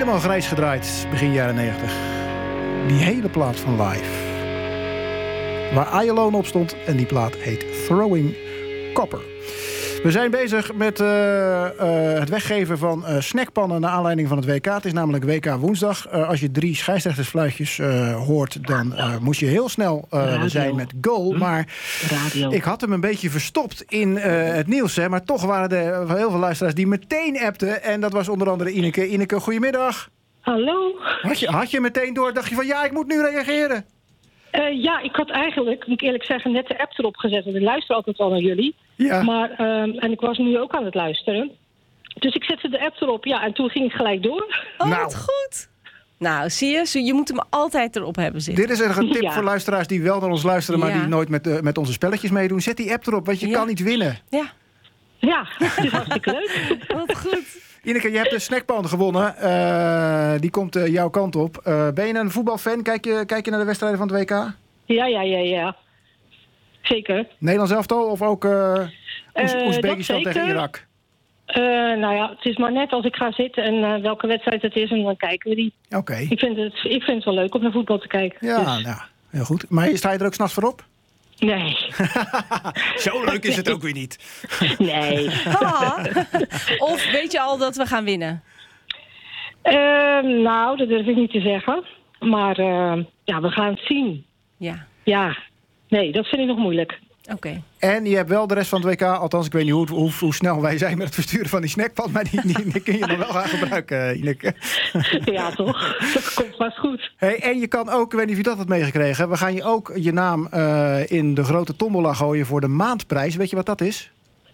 helemaal grijs gedraaid, begin jaren 90. Die hele plaat van Live. Waar I Alone op stond en die plaat heet Throwing Copper. We zijn bezig met het weggeven van snackpannen naar aanleiding van het WK. Het is namelijk WK woensdag. Als je 3 scheidsrechtersfluitjes hoort, dan moet je heel snel zijn met goal. Maar ik had hem een beetje verstopt in het nieuws. Hè, maar toch waren er heel veel luisteraars die meteen appten. En dat was onder andere Ineke. Ineke, goedemiddag. Hallo. Had je meteen door? Dacht je van ja, ik moet nu reageren? Ja, ik had eigenlijk, moet ik eerlijk zeggen, net de app erop gezet. Want ik luister altijd al naar jullie. Ja. Maar, en ik was nu ook aan het luisteren. Dus ik zette de app erop, ja, en toen ging ik gelijk door. Oh, wat goed. Nou, zie je, je moet hem altijd erop hebben zitten. Dit is een tip voor luisteraars die wel naar ons luisteren, maar die nooit met onze spelletjes meedoen. Zet die app erop, want je kan niet winnen. Ja, het is hartstikke leuk. Wat goed. Ineke, je hebt de snackpan gewonnen. Die komt jouw kant op. Ben je een voetbalfan? Kijk je naar de wedstrijden van het WK? Ja. Zeker. Nederlands elftal of ook Oezbekistan tegen Irak? Nou ja, het is maar net als ik ga zitten en welke wedstrijd het is en dan kijken we die. Oké. Ik vind het wel leuk om naar voetbal te kijken. Ja, dus. nou, heel goed. Maar sta je er ook 's nachts voor op? Nee. Zo leuk is het ook weer niet. Nee. Of weet je al dat we gaan winnen? Nou, dat durf ik niet te zeggen. Maar we gaan het zien. Ja. Nee, dat vind ik nog moeilijk. Oké. En je hebt wel de rest van het WK, althans ik weet niet hoe snel wij zijn met het versturen van die snackpan, maar die kun je nog wel gaan gebruiken, Ineke. Ja, toch? Dat komt vast goed. Hey, en je kan ook, ik weet niet of je dat had meegekregen, we gaan je ook je naam in de grote tombola gooien voor de maandprijs. Weet je wat dat is?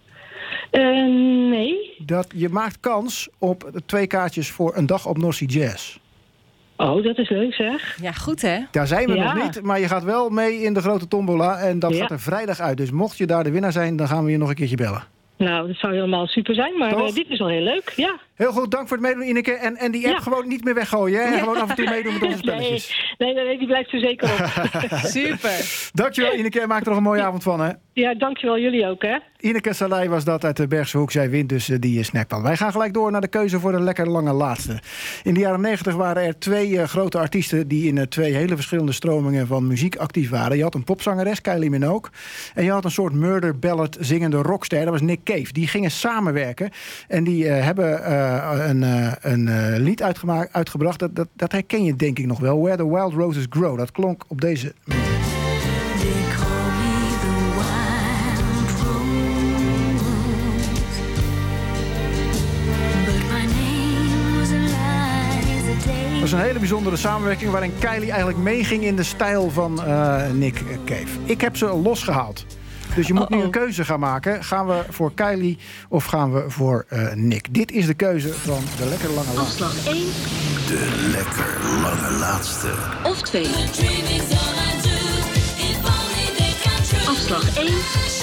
Nee. Je maakt kans op 2 kaartjes voor een dag op North Sea Jazz. Oh, dat is leuk zeg. Ja, goed hè? Daar zijn we nog niet, maar je gaat wel mee in de grote tombola en dat gaat er vrijdag uit. Dus mocht je daar de winnaar zijn, dan gaan we je nog een keertje bellen. Nou, dat zou helemaal super zijn, maar dit is wel heel leuk, ja. Heel goed, dank voor het meedoen, Ineke. En die app gewoon niet meer weggooien, hè? En gewoon af en toe meedoen met onze spelletjes. Nee, die blijft er zeker op. Super. Dankjewel, Ineke. En maak er nog een mooie avond van, hè? Ja, dankjewel. Jullie ook, hè? Ineke Salai was dat uit de Bergse Hoek. Zij wint dus die snackpan. Wij gaan gelijk door naar de keuze voor de lekker lange laatste. In de jaren 90 waren er 2 grote artiesten die in 2 hele verschillende stromingen van muziek actief waren. Je had een popzangeres, Kylie Minogue. En je had een soort murder ballad zingende rockster. Dat was Nick Cave. Die gingen samenwerken. En die hebben een lied uitgebracht. Dat herken je denk ik nog wel. Where the Wild Roses Grow. Dat klonk op deze manier. Dat is een hele bijzondere samenwerking waarin Kylie eigenlijk meeging in de stijl van Nick Cave. Ik heb ze losgehaald. Dus je moet nu een keuze gaan maken. Gaan we voor Kylie of gaan we voor Nick? Dit is de keuze van de lekker lange laatste. Afslag 1. De lekker lange laatste. Of 2. Afslag 1.